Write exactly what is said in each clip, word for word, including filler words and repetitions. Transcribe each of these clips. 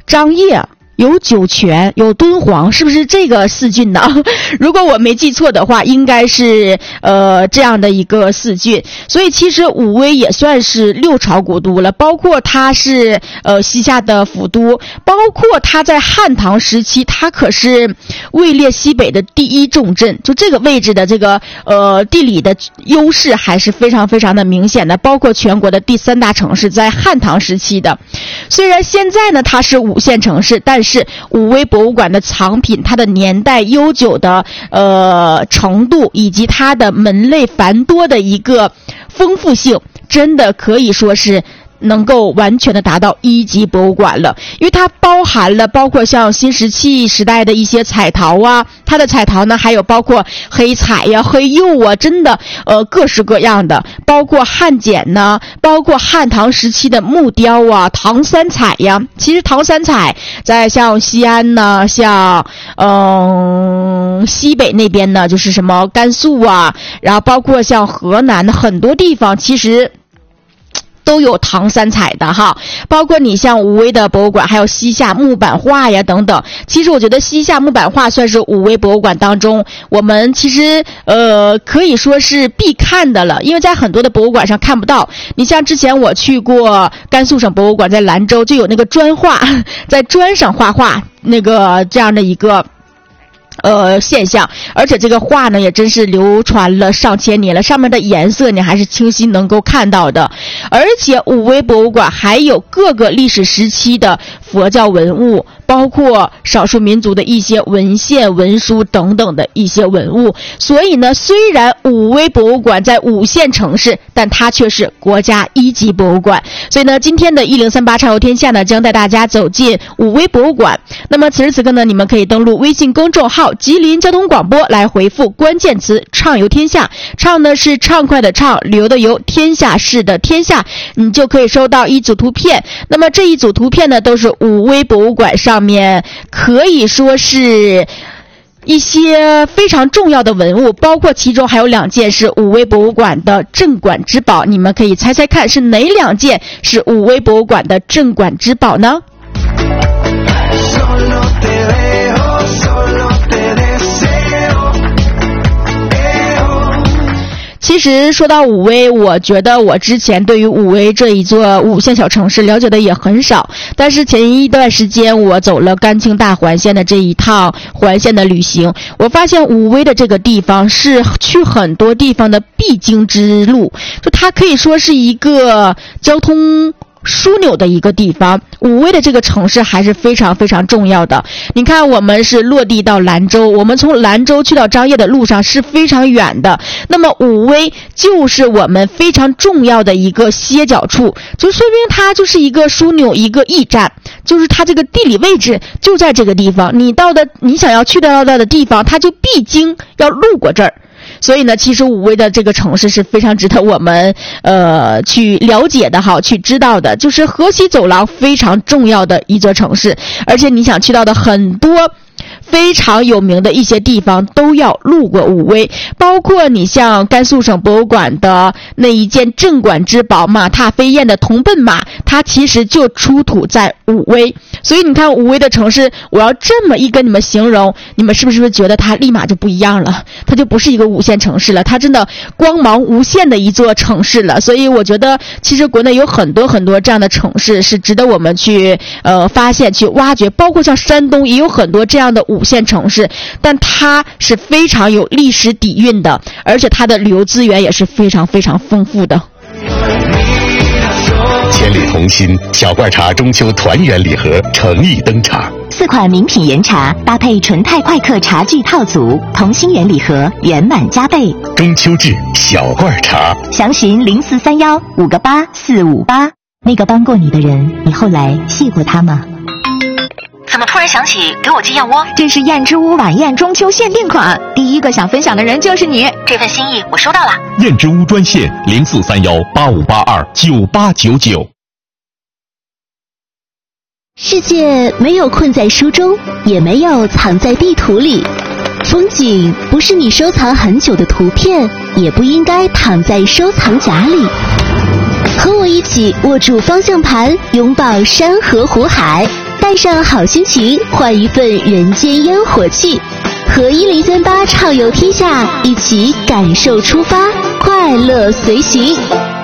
张掖，有酒泉，有敦煌，是不是这个四郡呢？如果我没记错的话，应该是呃这样的一个四郡。所以其实武威也算是六朝古都了，包括它是呃西夏的府都，包括它在汉唐时期，它可是位列西北的第一重镇。就这个位置的这个呃地理的优势还是非常非常的明显的，包括全国的第三大城市，在汉唐时期的。虽然现在呢它是五线城市，但是是武威博物馆的藏品，它的年代悠久的呃程度，以及它的门类繁多的一个丰富性，真的可以说是能够完全的达到一级博物馆了。因为它包含了包括像新石器时代的一些彩陶啊，它的彩陶呢还有包括黑彩呀、黑釉啊，真的呃各式各样的，包括汉简呢，包括汉唐时期的木雕啊、唐三彩呀。其实唐三彩在像西安呢，像嗯、呃、西北那边呢，就是什么甘肃啊，然后包括像河南的很多地方，其实都有唐三彩的哈，包括你像武威的博物馆，还有西夏木版画呀等等。其实我觉得西夏木版画算是武威博物馆当中我们其实呃可以说是必看的了，因为在很多的博物馆上看不到。你像之前我去过甘肃省博物馆，在兰州就有那个砖画，在砖上画画那个这样的一个呃现象，而且这个画呢也真是流传了上千年了，上面的颜色你还是清晰能够看到的。而且武威博物馆还有各个历史时期的佛教文物，包括少数民族的一些文献文书等等的一些文物。所以呢，虽然武威博物馆在五线城市，但它却是国家一级博物馆。所以呢，今天的一零三八畅游天下呢，将带大家走进武威博物馆。那么此时此刻呢，你们可以登录微信公众号吉林交通广播，来回复关键词畅游天下。畅呢是畅快的畅，旅游的游，天下事的天下，你就可以收到一组图片。那么这一组图片呢，都是武威博物馆上面可以说是一些非常重要的文物，包括其中还有两件是武威博物馆的镇馆之宝。你们可以猜猜看是哪两件是武威博物馆的镇馆之宝呢？其实说到武威，我觉得我之前对于武威这一座五线小城市了解的也很少，但是前一段时间我走了甘青大环线的这一趟环线的旅行，我发现武威的这个地方是去很多地方的必经之路，就它可以说是一个交通枢纽的一个地方。武威的这个城市还是非常非常重要的。你看我们是落地到兰州，我们从兰州去到张掖的路上是非常远的，那么武威就是我们非常重要的一个歇脚处，就说明它就是一个枢纽，一个驿站，就是它这个地理位置就在这个地方，你到的你想要去到的地方，它就必经要路过这儿。所以呢，其实武威的这个城市是非常值得我们呃去了解的哈，去知道的，就是河西走廊非常重要的一座城市，而且你想去到的很多非常有名的一些地方都要路过武威，包括你像甘肃省博物馆的那一件镇馆之宝马踏飞燕的铜奔马，它其实就出土在武威。所以你看武威的城市，我要这么一跟你们形容，你们是不是觉得它立马就不一样了，它就不是一个五线城市了，它真的光芒无限的一座城市了。所以我觉得其实国内有很多很多这样的城市是值得我们去呃发现去挖掘，包括像山东也有很多这样的五线城市，但它是非常有历史底蕴的，而且它的旅游资源也是非常非常丰富的。 千里同心小罐茶中秋团圆礼盒诚意登场， 四款名品岩茶搭配纯泰快客茶具套组，同心圆礼盒圆满加倍。 中秋至小罐茶， 详询零四三幺五个八四五八。那个帮过你的人，你后来谢过他吗？ 怎么突然想起给我寄燕窝？ 这是燕之屋晚宴中秋限定款，第一个想分享的人就是你。 这份心意我收到了。 燕之屋专线零四三幺八五八二九八九九。 世界没有困在书中，也没有藏在地图里。风景不是你收藏很久的图片，也不应该躺在收藏夹里。和我一起握住方向盘，拥抱山河湖海。 带上好心情，换一份人间烟火气，和一零三八畅游天下一起感受出发，快乐随行。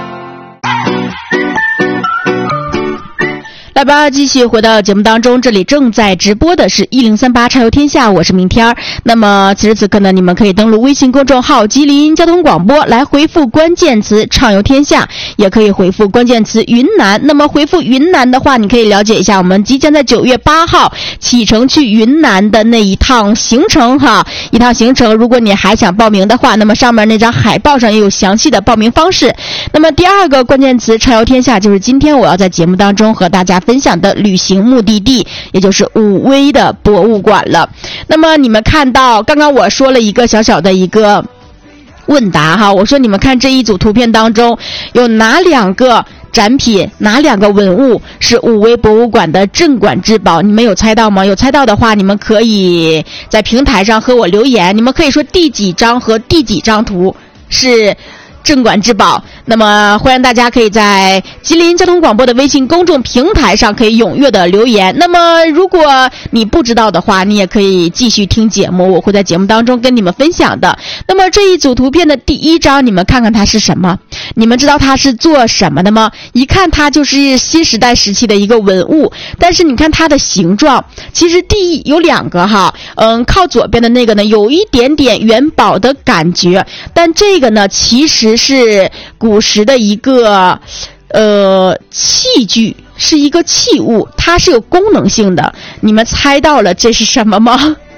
来吧，继续回到节目当中，这里正在直播的是一零三八畅游天下，我是明天儿。那么此时此刻呢，你们可以登录微信公众号吉林交通广播来回复关键词畅游天下，也可以回复关键词云南。那么回复云南的话，你可以了解一下我们即将在九月八号启程去云南的那一趟行程哈，一趟行程。如果你还想报名的话，那么上面那张海报上也有详细的报名方式。那么第二个关键词畅游天下，就是今天我要在节目当中和大家分享的旅行目的地，也就是武威的博物馆了。那么你们看到刚刚我说了一个小小的一个问答哈，我说你们看这一组图片当中有哪两个展品，哪两个文物是武威博物馆的镇馆之宝？你们有猜到吗？有猜到的话，你们可以在平台上和我留言，你们可以说第几张和第几张图是镇馆之宝。那么欢迎大家可以在吉林交通广播的微信公众平台上可以踊跃的留言。那么如果你不知道的话，你也可以继续听节目，我会在节目当中跟你们分享的。那么这一组图片的第一张，你们看看它是什么？你们知道它是做什么的吗？一看它就是新时代时期的一个文物，但是你看它的形状，其实第一有两个哈，嗯，靠左边的那个呢有一点点元宝的感觉，但这个呢其实是古时的一个呃器具，是一个器物，它是有功能性的。你们猜到了这是什么吗？